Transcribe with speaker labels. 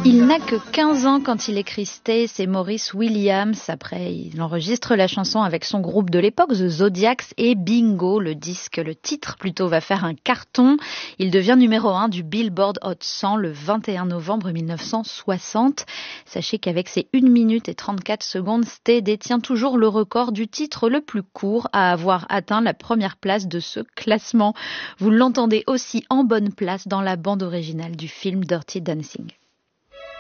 Speaker 1: Il n'a que 15 ans quand il écrit Stay, c'est Maurice Williams. Après, il enregistre la chanson avec son groupe de l'époque, The Zodiacs, et bingo, le titre plutôt, va faire un carton. Il devient numéro 1 du Billboard Hot 100 le 21 novembre 1960. Sachez qu'avec ses 1 minute et 34 secondes, Stay détient toujours le record du titre le plus court à avoir atteint la première place de ce classement. Vous l'entendez aussi en bonne place dans la bande originale du film Dirty Dancing.